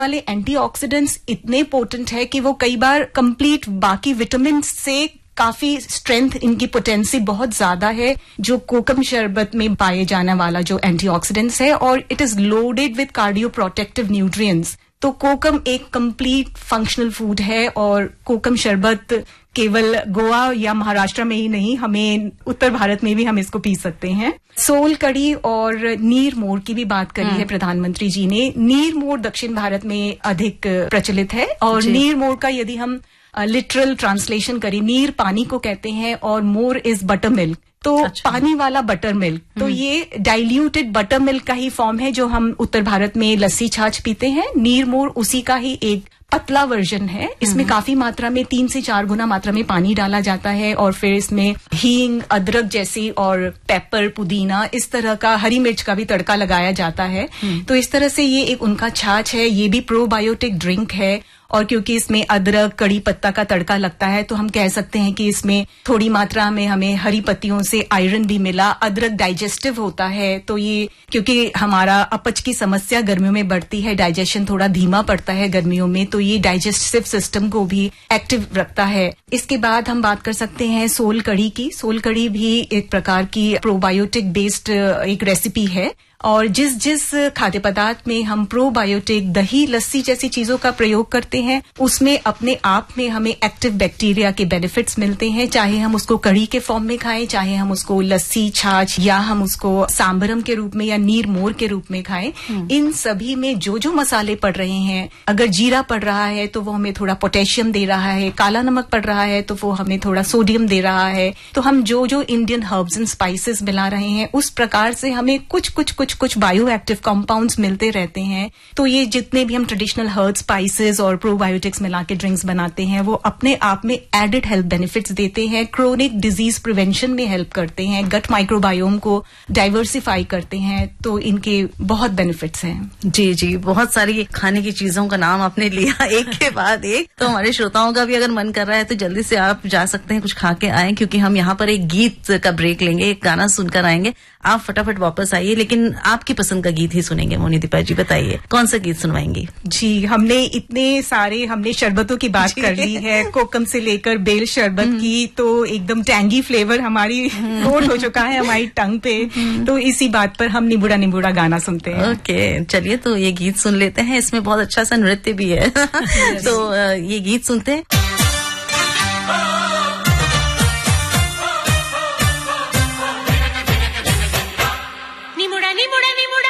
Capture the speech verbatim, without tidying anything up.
वाले एंटीऑक्सीडेंट्स इतने पोटेंट है कि वो कई बार कंप्लीट बाकी विटामिन से काफी स्ट्रेंथ, इनकी पोटेंसी बहुत ज्यादा है जो कोकम शरबत में पाए जाने वाला जो एंटीऑक्सीडेंट्स है, और it is loaded with cardio protective nutrients. तो कोकम एक कंप्लीट फंक्शनल फूड है, और कोकम शरबत केवल गोवा या महाराष्ट्र में ही नहीं, हमें उत्तर भारत में भी हम इसको पी सकते हैं। सोल कड़ी और नीर मोर की भी बात करी है प्रधानमंत्री जी ने। नीर मोर दक्षिण भारत में अधिक प्रचलित है, और नीर मोर का यदि हम लिटरल ट्रांसलेशन करें, नीर पानी को कहते हैं और मोर इज बटर मिल्क, तो अच्छा। पानी वाला बटर मिल्क, तो ये डाइल्यूटेड बटर मिल्क का ही फॉर्म है जो हम उत्तर भारत में लस्सी छाछ पीते हैं। नीर मोर उसी का ही एक पतला वर्जन है। इसमें काफी मात्रा में तीन से चार गुना मात्रा में पानी डाला जाता है, और फिर इसमें हींग, अदरक जैसी और पेपर, पुदीना, इस तरह का, हरी मिर्च का भी तड़का लगाया जाता है। तो इस तरह से ये एक उनका छाछ है। ये भी प्रोबायोटिक ड्रिंक है, और क्योंकि इसमें अदरक, कड़ी पत्ता का तड़का लगता है, तो हम कह सकते हैं कि इसमें थोड़ी मात्रा में हमें हरी पत्तियों से आयरन भी मिला। अदरक डाइजेस्टिव होता है, तो ये क्योंकि हमारा अपच की समस्या गर्मियों में बढ़ती है, डाइजेशन थोड़ा धीमा पड़ता है गर्मियों में, तो ये डाइजेस्टिव सिस्टम को भी एक्टिव रखता है। इसके बाद हम बात कर सकते हैं सोल कड़ी की। सोल कड़ी भी एक प्रकार की प्रोबायोटिक बेस्ड एक रेसिपी है, और जिस जिस खाद्य पदार्थ में हम प्रोबायोटिक, दही, लस्सी जैसी चीजों का प्रयोग करते हैं, उसमें अपने आप में हमें एक्टिव बैक्टीरिया के बेनिफिट्स मिलते हैं। चाहे हम उसको कड़ी के फॉर्म में खाएं, चाहे हम उसको लस्सी, छाछ, या हम उसको सांबरम के रूप में या नीर मोर के रूप में खाएं, इन सभी में जो जो मसाले पड़ रहे हैं, अगर जीरा पड़ रहा है तो वो हमें थोड़ा पोटेशियम दे रहा है, काला नमक पड़ रहा है तो वो हमें थोड़ा सोडियम दे रहा है। तो हम जो जो इंडियन हर्ब्स एंड स्पाइसेस मिला रहे हैं, उस प्रकार से हमें कुछ कुछ कुछ कुछ बायो एक्टिव कंपाउंड्स मिलते रहते हैं। तो ये जितने भी हम ट्रेडिशनल हर्ब, स्पाइसेस और प्रोबायोटिक्स मिला के ड्रिंक्स बनाते हैं, वो अपने आप में एडेड हेल्थ बेनिफिट्स देते हैं, क्रोनिक डिजीज प्रिवेंशन में हेल्प करते हैं, गट माइक्रोबायोम को डाइवर्सिफाई करते हैं, तो इनके बहुत बेनिफिट्स हैं। जी जी, बहुत सारी खाने की चीजों का नाम आपने लिया एक के बाद एक। तो हमारे श्रोताओं का भी अगर मन कर रहा है तो जल्दी से आप जा सकते हैं, कुछ खा के आए, क्योंकि हम यहाँ पर एक गीत का ब्रेक लेंगे, एक गाना सुनकर आएंगे। आप फटाफट वापस आइए, लेकिन आपकी पसंद का गीत ही सुनेंगे। मोनी दीपा जी बताइए, कौन सा गीत सुनवाएंगी? जी, हमने इतने सारे हमने शरबतों की बात कर ली है, कोकम से लेकर बेल शरबत की, तो एकदम टैंगी फ्लेवर हमारी कोट हो चुका है हमारी टंग पे, तो इसी बात पर हम निबुड़ा निबुड़ा गाना सुनते हैं। ओके, चलिए तो ये गीत सुन लेते हैं। इसमें बहुत अच्छा सा नृत्य भी है तो ये गीत सुनते हैं।